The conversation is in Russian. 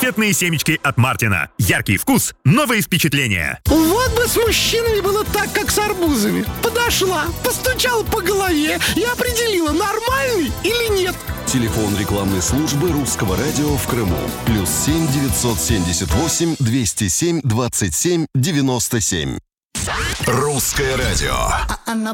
конфетные семечки от Мартина. Яркий вкус, новые впечатления. Вот бы с мужчинами было так, как с арбузами. Подошла, постучала по голове и определила, нормальный или нет. Телефон рекламной службы Русского радио в Крыму. +7 978 207 27 97. Русское радио. Она